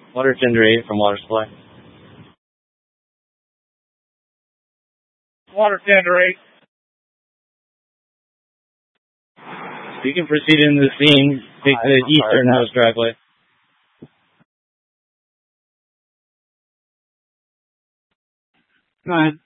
Water tender 8 from water supply. Water tender 8. You can proceed into the scene. Take the eastern house driveway. Go ahead.